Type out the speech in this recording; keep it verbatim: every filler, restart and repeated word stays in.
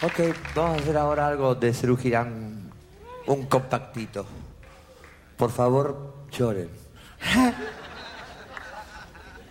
Ok, vamos a hacer ahora algo de Serú Girán, un compactito. Por favor, lloren.